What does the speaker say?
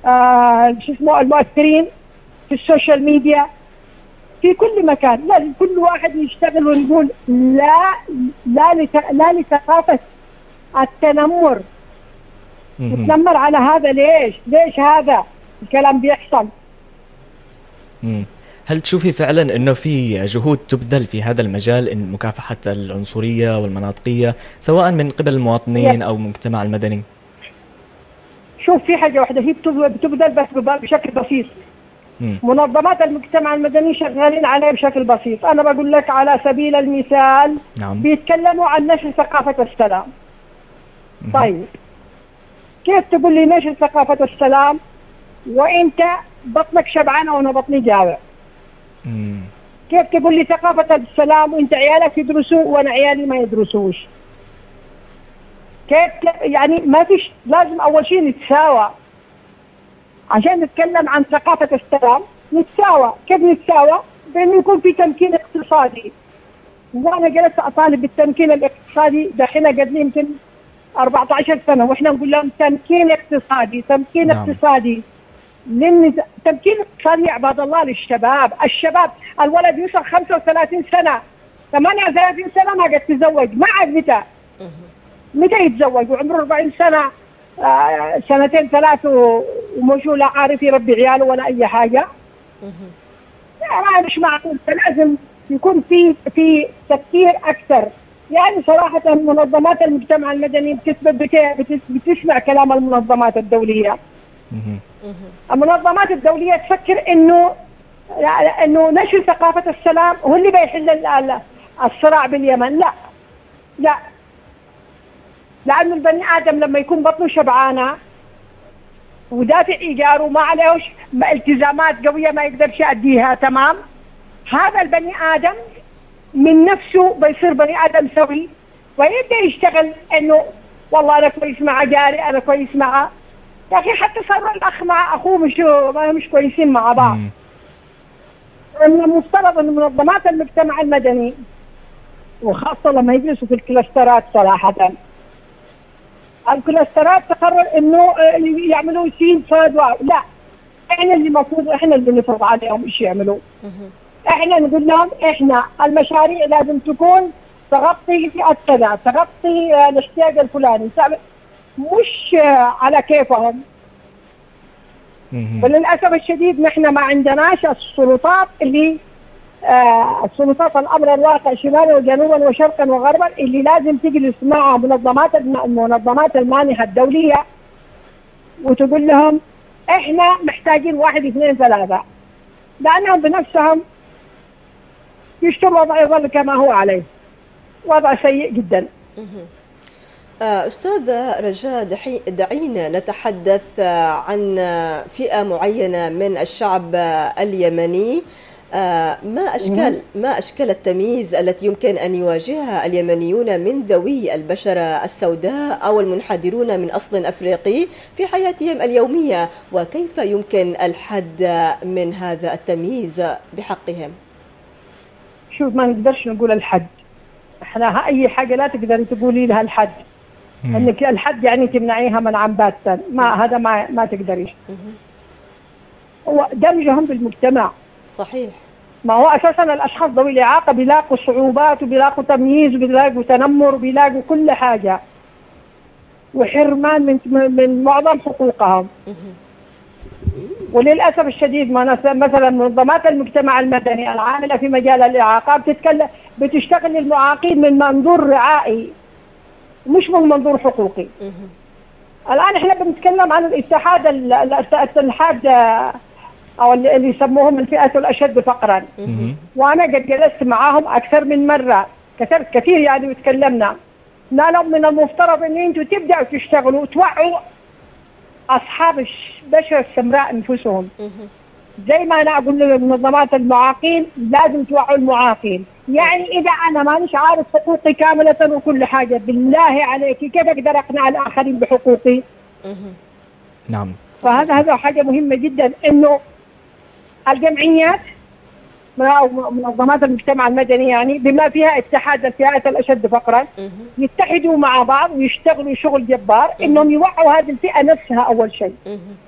شو اسمه المؤثرين في السوشيال ميديا، في كل مكان. لازم كل واحد يشتغل ونقول لا لثقافة التنمر. نتنمر على هذا ليش هذا الكلام بيحصل؟ هل تشوفي فعلا انه في جهود تبذل في هذا المجال ان مكافحة العنصرية والمناطقية سواء من قبل المواطنين او المجتمع المدني؟ شوف، في حاجة واحدة هي بتبذل بس بشكل بسيط. منظمات المجتمع المدني شغالين عليه بشكل بسيط. أنا بقول لك على سبيل المثال، نعم. بيتكلموا عن نشر ثقافة السلام. طيب كيف تقول لي نشر ثقافة السلام وإنت بطنك شبعان وأنا بطني جائع؟ كيف تقول لي ثقافة السلام وإنت عيالك يدرسوا وأنا عيالي ما يدرسوش؟ كيف يعني؟ ما فيش. لازم أول شيء نتساوى عشان نتكلم عن ثقافة السلام. نتساوى. كيف نتساوى؟ بأنه يكون في تمكين اقتصادي. وأنا جلست أطالب بالتمكين الاقتصادي دحين قد لي يمكن 14 سنة وإحنا نقول لهم تمكين اقتصادي تمكين اقتصادي. لأن تمكين اقتصادي يا عباد الله للشباب. الشباب الولد يوصل 35 سنة 38 سنة ما قد تزوج. ما عاد متى يتزوج وعمره 40 سنة، سنتين ثلاثة ومشوا لا عارف يربي عياله ولا أي حاجة. لا مش معقول. فلازم يكون في تفكير أكثر. يعني صراحة منظمات المجتمع المدني بتسمع كلام المنظمات الدولية. المنظمات الدولية تفكر إنه نشر ثقافة السلام هو اللي بيحل الصراع باليمن. لا، لأن البني آدم لما يكون بطنه شبعانة ودافع إيجاره ما عليهش التزامات قوية ما يقدرش يأديها تمام، هذا البني آدم من نفسه بيصير بني آدم سوي ويبدأ يشتغل إنه والله أنا كويس مع جاري، أنا كويس مع يا أخي. حتى صار الأخ مع أخوه مش كويسين مع بعض. من المفترض أن منظمات المجتمع المدني وخاصة لما يجلسوا في الكلاسترات، صراحة الكلاسترات تقرر إنه يعملوا سين صاد واو. لا، إحنا اللي نفرض عليهم إيش يعملوا. إحنا نقول لهم إحنا المشاريع لازم تكون تغطي فئة كذا، تغطي الاحتياج الفلاني، مش على كيفهم. وللأسف الشديد نحن ما عندناش السلطات السلطات الأمر الواقع شمالا وجنوبا وشرقا وغربا اللي لازم تجلس مع منظمات المانحة الدولية وتقول لهم احنا محتاجين 1 2 3، لأنهم بنفسهم يشتروا الوضع يظل كما هو عليه. وضع سيء جدا. أستاذ رجاء، دعينا نتحدث عن فئة معينة من الشعب اليمني. ما أشكال التمييز التي يمكن أن يواجهها اليمنيون من ذوي البشرة السوداء أو المنحدرون من أصل أفريقي في حياتهم اليومية، وكيف يمكن الحد من هذا التمييز بحقهم؟ شوف، ما نقدرش نقول الحد. احنا أي حاجة لا تقدري تقولي لها الحد. انك الحد يعني تمنعيها منعا باتا، هذا ما تقدريش. هو دمجهم بالمجتمع. صحيح. ما هو اساسا الاشخاص ذوي الاعاقه بيلاقوا صعوبات وبيلاقوا تمييز وبيلاقوا تنمر وبيلاقوا كل حاجه وحرمان من معظم حقوقهم. وللاسف الشديد مثلا منظمات المجتمع المدني العامله في مجال الاعاقه بتشتغل للمعاقين من منظور رعائي مش من منظور حقوقي. الآن احنا بنتكلم عن الاتحاد أو اللي يسموهم الفئة الأشد فقرا. وأنا قد جلست معاهم أكثر من مرة كثير يعني وتكلمنا. لا من المفترض أن أنتوا تبدأوا تشتغلوا وتوعوا أصحاب البشرة السمراء أنفسهم. زي ما أنا أقول لمنظمات المعاقين لازم توعوا المعاقين. يعني إذا أنا مانيش عارف حقوقي كاملة وكل حاجة، بالله عليك كيف أقدر أقنع الآخرين بحقوقي؟ نعم. فهذا حاجة مهمة جدا، إنه الجمعيات أو منظمات المجتمع المدني يعني بما فيها اتحاد الفئات الأشد فقرا يتحدوا مع بعض ويشتغلوا شغل جبار إنهم يوعوا هذه الفئة نفسها أول شيء.